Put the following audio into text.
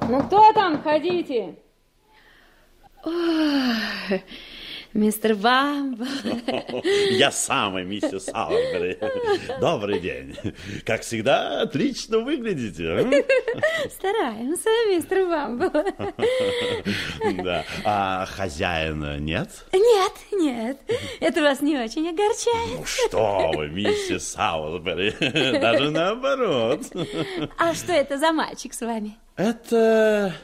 Ну, кто там? Ходите. Ой, мистер Бамбл. Я самый, миссис Саутбери. Добрый день. Как всегда, отлично выглядите. Стараемся, мистер Бамбл. Да. А хозяина нет? Нет. Это вас не очень огорчает? Ну что вы, миссис Саутбери. Даже наоборот. А что это за мальчик с вами? Это